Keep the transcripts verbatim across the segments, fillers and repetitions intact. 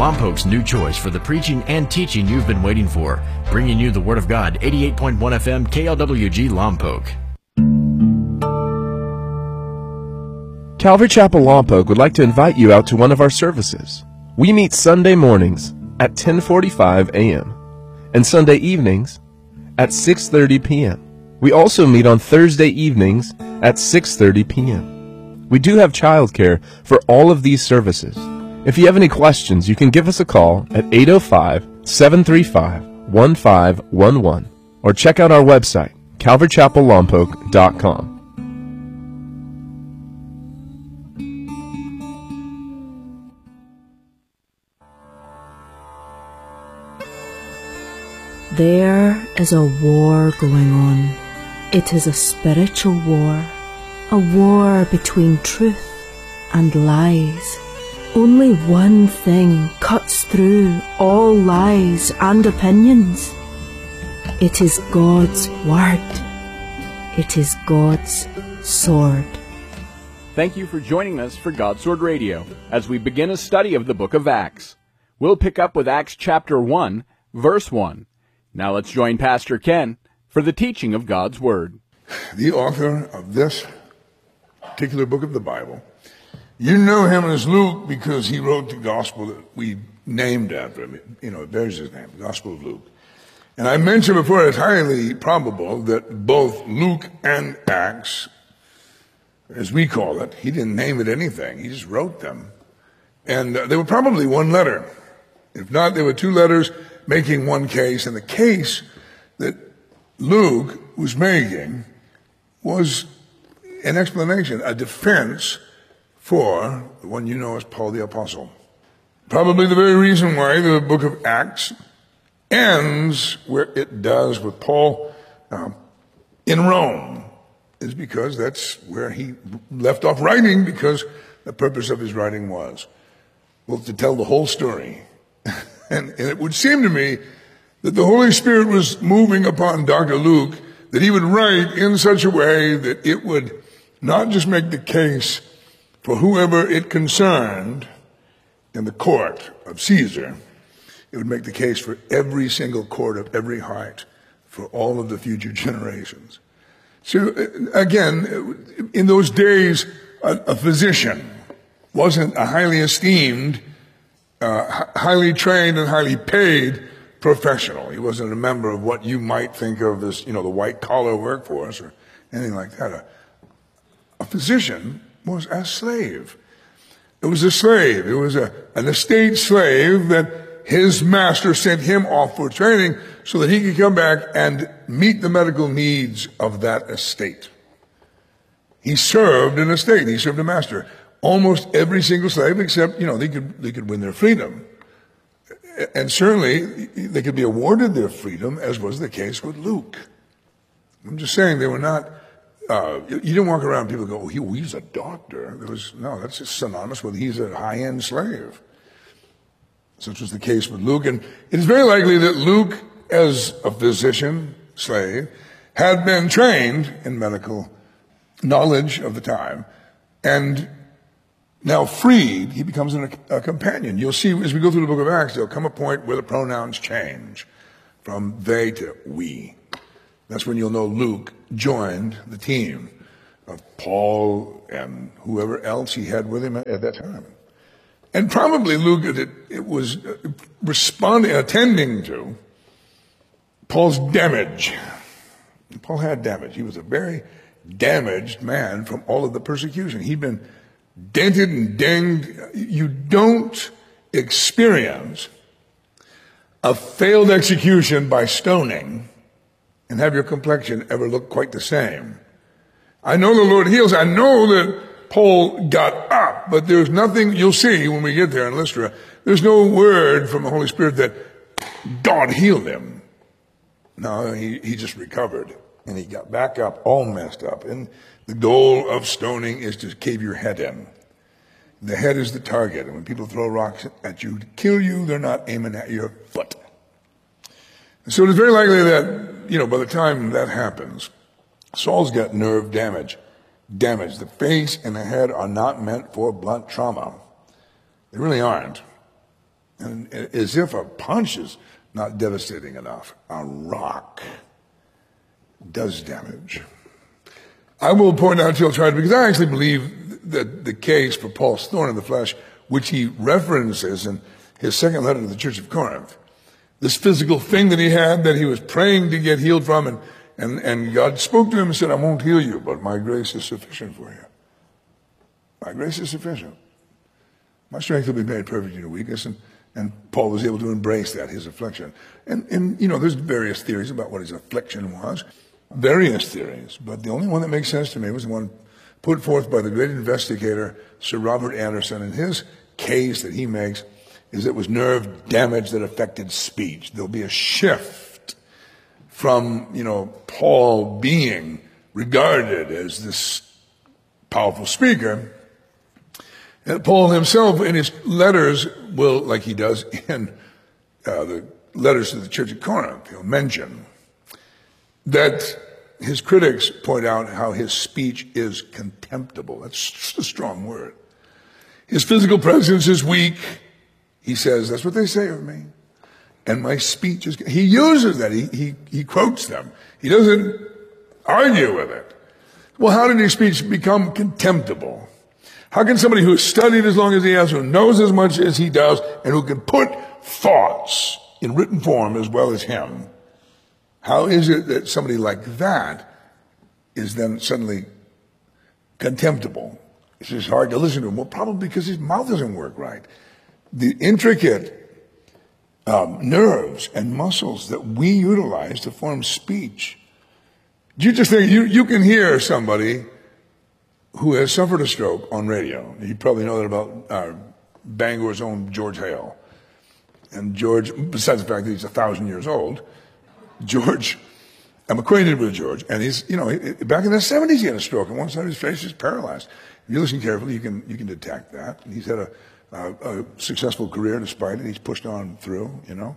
Lompoc's new choice for the preaching and teaching you've been waiting for. Bringing you the Word of God, eighty-eight point one F M, K L W G Lompoc. Calvary Chapel Lompoc would like to invite you out to one of our services. We meet Sunday mornings at ten forty-five a m and Sunday evenings at six thirty p m We also meet on Thursday evenings at six thirty p m We do have childcare for all of these services. If you have any questions, you can give us a call at eight oh five, seven three five, one five one one or check out our website, calvary chapel lompoc dot com. There is a war going on. It is a spiritual war, a war between truth and lies. Only one thing cuts through all lies and opinions. It is God's Word. It is God's sword. Thank you for joining us for God's Sword Radio as we begin a study of the book of Acts. We'll pick up with Acts chapter one, verse one. Now let's join Pastor Ken for the teaching of God's Word. The author of this particular book of the Bible, you know him as Luke because he wrote the gospel that we named after him. You know, it bears his name, the Gospel of Luke. And I mentioned before, it's highly probable that both Luke and Acts, as we call it, he didn't name it anything. He just wrote them. And uh, they were probably one letter. If not, they were two letters making one case, and the case that Luke was making was an explanation, a defense for the one you know as Paul the Apostle. Probably the very reason why the book of Acts ends where it does with Paul uh, in Rome is because that's where he left off writing, because the purpose of his writing was, well, to tell the whole story. And, and it would seem to me that the Holy Spirit was moving upon Doctor Luke, that he would write in such a way that it would not just make the case for whoever it concerned in the court of Caesar, it would make the case for every single court of every heart, for all of the future generations. So again, in those days, a, a physician wasn't a highly esteemed Uh, highly trained and highly paid professional. He wasn't a member of what you might think of as, you know, the white-collar workforce or anything like that. A, a physician was a slave. It was a slave. It was a, an estate slave that his master sent him off for training so that he could come back and meet the medical needs of that estate. He served an estate. He served a master. Almost every single slave, except, you know, they could, they could win their freedom. And certainly, they could be awarded their freedom, as was the case with Luke. I'm just saying they were not, uh, you didn't walk around and people go, oh, he, he's a doctor. There was, no, that's just synonymous with he's a high-end slave. Such was the case with Luke. And it is very likely that Luke, as a physician, slave, had been trained in medical knowledge of the time, and now freed, he becomes an, a companion. You'll see as we go through the book of Acts, there'll come a point where the pronouns change from they to we. That's when you'll know Luke joined the team of Paul and whoever else he had with him at that time. And probably Luke, it, it was responding, attending to Paul's damage. Paul had damage. He was a very damaged man from all of the persecution. He'd been dented and dinged. You don't experience a failed execution by stoning and have your complexion ever look quite the same. I know the Lord heals. I know that Paul got up, but there's nothing, you'll see when we get there in Lystra, there's no word from the Holy Spirit that God healed him. No, he, he just recovered, and he got back up all messed up. And the goal of stoning is to cave your head in. The head is the target, and when people throw rocks at you to kill you, they're not aiming at your foot. And so it's very likely that, you know, by the time that happens, Saul's got nerve damage. Damage. The face and the head are not meant for blunt trauma. They really aren't. And as if a punch is not devastating enough, a rock does damage. I will point out to you, I'll try to, because I actually believe that the case for Paul's thorn in the flesh, which he references in his second letter to the church of Corinth, this physical thing that he had that he was praying to get healed from, and, and, and God spoke to him and said, I won't heal you, but my grace is sufficient for you. My grace is sufficient. My strength will be made perfect in your weakness. And, and Paul was able to embrace that, his affliction. And, and, you know, there's various theories about what his affliction was. Various theories. But the only one that makes sense to me was the one put forth by the great investigator, Sir Robert Anderson. And his case that he makes is it was nerve damage that affected speech. There'll be a shift from, you know, Paul being regarded as this powerful speaker. And Paul himself, in his letters, will, like he does in uh, the letters to the church of Corinth, he'll mention that his critics point out how his speech is contemptible. That's just a strong word. His physical presence is weak. He says, that's what they say of me. And my speech is, he uses that. He, he, he quotes them. He doesn't argue with it. Well, how did his speech become contemptible? How can somebody who has studied as long as he has, who knows as much as he does, and who can put thoughts in written form as well as him, how is it that somebody like that is then suddenly contemptible? It's just hard to listen to him. Well, probably because his mouth doesn't work right. The intricate um, nerves and muscles that we utilize to form speech. Do you just think you, you can hear somebody who has suffered a stroke on radio? You probably know that about uh, Bangor's own George Hale. And George, besides the fact that he's a thousand years old, George, I'm acquainted with George, and he's, you know, he, back in the seventies he had a stroke, and one side of his face is paralyzed. If you listen carefully, you can you can detect that. And he's had a, a, a successful career despite it. He's pushed on through, you know.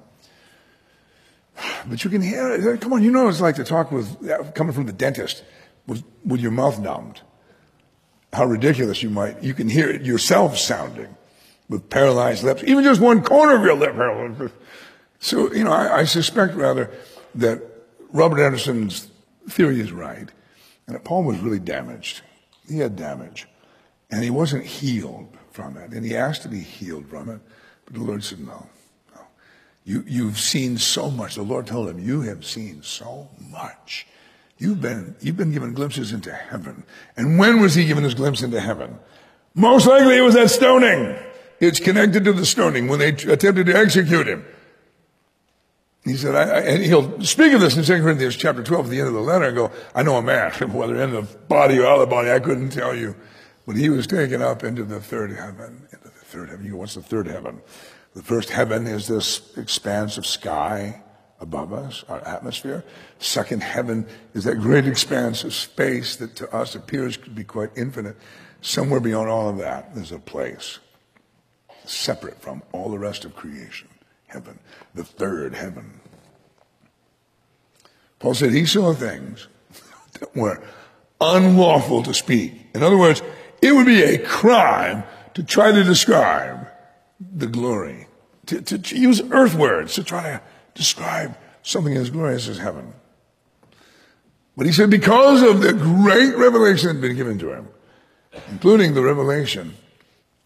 But you can hear it. Come on, you know what it's like to talk with, coming from the dentist, with, with your mouth numbed. How ridiculous you might, you can hear it yourself sounding with paralyzed lips, even just one corner of your lip. So, you know, I, I suspect rather that Robert Anderson's theory is right, and that Paul was really damaged. He had damage, and he wasn't healed from it, and he asked to be healed from it, but the Lord said, no, no. You, you've seen so much. The Lord told him, you have seen so much. You've been, you've been given glimpses into heaven. And when was he given his glimpse into heaven? Most likely it was that stoning. It's connected to the stoning when they attempted to execute him. He said, I, I, and he'll speak of this in Second Corinthians chapter twelve at the end of the letter and go, I know a man, whether in the body or out of the body, I couldn't tell you. But he was taken up into the third heaven. Into the third heaven. You go, what's the third heaven? The first heaven is this expanse of sky above us, our atmosphere. Second heaven is that great expanse of space that to us appears to be quite infinite. Somewhere beyond all of that, there's a place separate from all the rest of creation. Heaven, the third heaven. Paul said he saw things that were unlawful to speak. In other words, it would be a crime to try to describe the glory, to, to, to use earth words to try to describe something as glorious as heaven. But he said because of the great revelation that had been given to him, including the revelation